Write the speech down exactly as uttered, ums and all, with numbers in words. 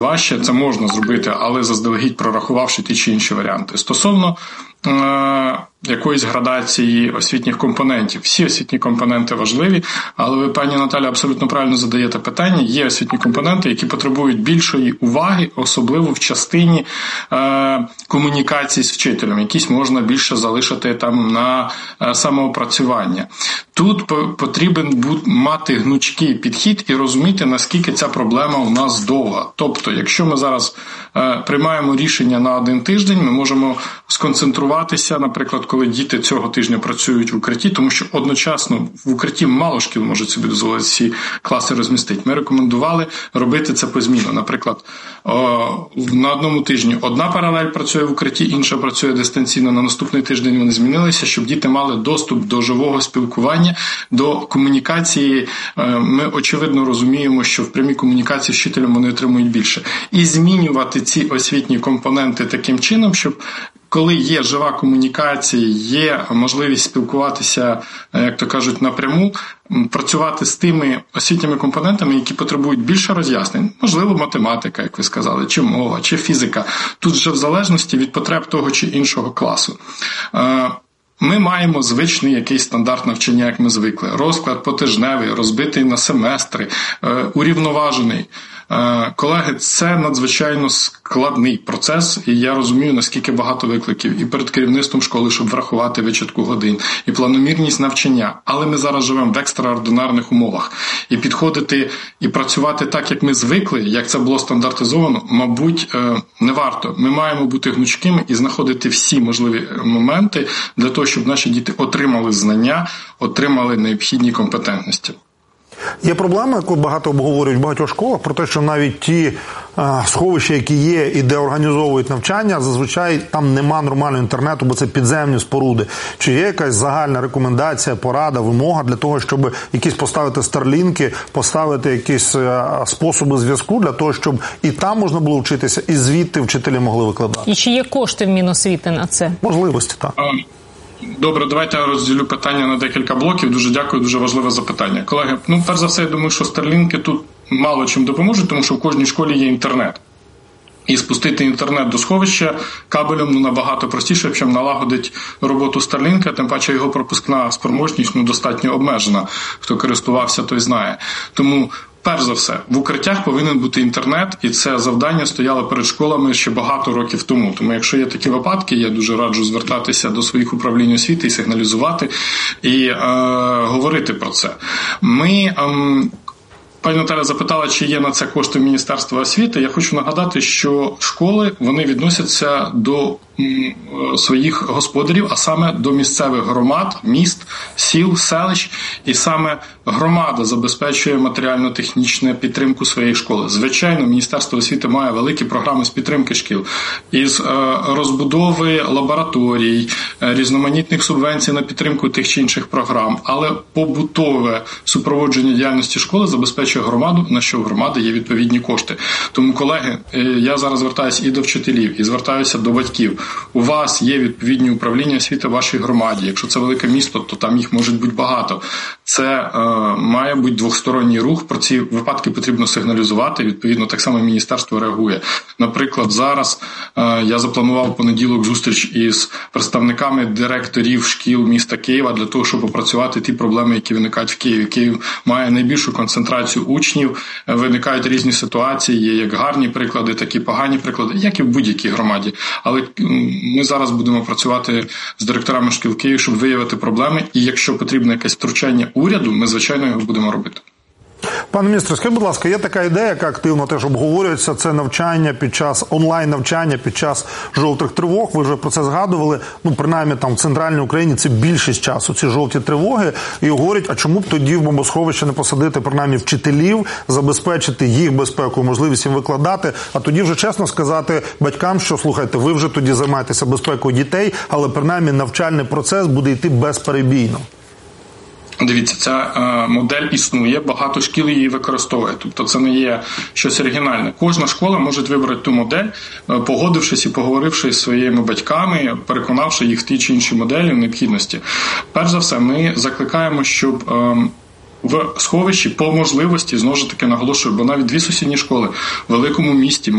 важче, це можна зробити, але заздалегідь прорахувавши ті чи інші варіанти. Стосовно е- якоїсь градації освітніх компонентів. Всі освітні компоненти важливі, але ви, пані Наталя, абсолютно правильно задаєте питання. Є освітні компоненти, які потребують більшої уваги, особливо в частині е- комунікації з вчителем. Якісь можна більше залишити там на е- самоопрацювання. Тут потрібен мати гнучкий підхід і розуміти, наскільки ця проблема у нас довга. Тобто, якщо ми зараз е- приймаємо рішення на один тиждень, ми можемо сконцентруватися, наприклад, коли діти цього тижня працюють в укритті, тому що одночасно в укритті мало шкіл можуть собі дозволити всі класи розмістити. Ми рекомендували робити це позмінно. Наприклад, на одному тижні одна паралель працює в укритті, інша працює дистанційно. На наступний тиждень вони змінилися, щоб діти мали доступ до живого спілкування, до комунікації. Ми, очевидно, розуміємо, що в прямій комунікації з вчителем вони отримують більше. І змінювати ці освітні компоненти таким чином, щоб коли є жива комунікація, є можливість спілкуватися, як то кажуть, напряму, працювати з тими освітніми компонентами, які потребують більше роз'яснень. Можливо, математика, як ви сказали, чи мова, чи фізика. Тут вже в залежності від потреб того чи іншого класу. Ми маємо звичний якийсь стандарт навчання, як ми звикли. Розклад потижневий, розбитий на семестри, урівноважений. Колеги, це надзвичайно складний процес, і я розумію, наскільки багато викликів і перед керівництвом школи, щоб врахувати вичітку годин, і планомірність навчання. Але ми зараз живемо в екстраординарних умовах. І підходити і працювати так, як ми звикли, як це було стандартизовано, мабуть, не варто. Ми маємо бути гнучкими і знаходити всі можливі моменти для того, щоб наші діти отримали знання, отримали необхідні компетентності. Є проблема, яку багато обговорюють в багатьох школах, про те, що навіть ті а, сховища, які є і де організовують навчання, зазвичай там нема нормального інтернету, бо це підземні споруди. Чи є якась загальна рекомендація, порада, вимога для того, щоб якісь поставити старлінки, поставити якісь а, способи зв'язку для того, щоб і там можна було вчитися, і звідти вчителі могли викладати? І чи є кошти в Міносвіти на це? Можливості, так. Добре, давайте я розділю питання на декілька блоків. Дуже дякую, дуже важливе запитання. Колеги, ну, перш за все, я думаю, що старлінки тут мало чим допоможуть, тому що в кожній школі є інтернет. І спустити інтернет до сховища кабелем ну, набагато простіше, чим налагодить роботу старлінка, тим паче його пропускна спроможність ну, достатньо обмежена. Хто користувався, той знає. Тому перш за все, в укриттях повинен бути інтернет, і це завдання стояло перед школами ще багато років тому. Тому якщо є такі випадки, я дуже раджу звертатися до своїх управлінь освіти і сигналізувати, і е, говорити про це. Ми... Е, Пані Наталя запитала, чи є на це кошти Міністерства освіти. Я хочу нагадати, що школи, вони відносяться до своїх господарів, а саме до місцевих громад, міст, сіл, селищ. І саме громада забезпечує матеріально-технічну підтримку своєї школи. Звичайно, Міністерство освіти має великі програми з підтримки шкіл, із розбудови лабораторій, різноманітних субвенцій на підтримку тих чи інших програм. Але побутове супроводження діяльності школи забезпечує громаду, на що в громади є відповідні кошти. Тому, колеги, я зараз звертаюся і до вчителів, і звертаюся до батьків. У вас є відповідні управління освіти в вашій громаді. Якщо це велике місто, то там їх може бути багато. Це е, має бути двосторонній рух. Про ці випадки потрібно сигналізувати. Відповідно, так само міністерство реагує. Наприклад, зараз е, я запланував в понеділок зустріч із представниками директорів шкіл міста Києва для того, щоб опрацювати ті проблеми, які виникають в Києві. Київ має найбільшу концентрацію учнів, виникають різні ситуації, є як гарні приклади, так і погані приклади, як і в будь-якій громаді. Але ми зараз будемо працювати з директорами шкіл Києва, щоб виявити проблеми, і якщо потрібно якесь втручання уряду, ми, звичайно, його будемо робити. Пане міністре, скажіть, будь ласка, є така ідея, яка активно теж обговорюється, це навчання під час, онлайн-навчання під час жовтих тривог. Ви вже про це згадували, ну, принаймні там в центральній Україні це більшість часу, ці жовті тривоги. І говорять, а чому б тоді в бомбосховище не посадити, принаймні, вчителів, забезпечити їх безпеку, можливість їм викладати, а тоді вже чесно сказати батькам, що, слухайте, ви вже тоді займаєтеся безпекою дітей, але принаймні навчальний процес буде йти безперебійно. Дивіться, ця е, модель існує, багато шкіл її використовує. Тобто це не є щось оригінальне. Кожна школа може вибрати ту модель, е, погодившись і поговоривши зі своїми батьками, переконавши їх в тій чи іншій моделі необхідності. Перш за все, ми закликаємо, щоб е, в сховищі по можливості, знову ж таки наголошую, бо навіть дві сусідні школи в великому місті